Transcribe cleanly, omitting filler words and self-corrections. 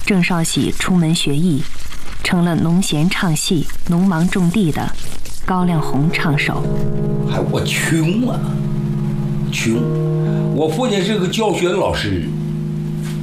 郑少喜出门学艺，成了农闲唱戏、农忙种地的高亮红唱手。 我穷啊，穷！我父亲是个教学老师，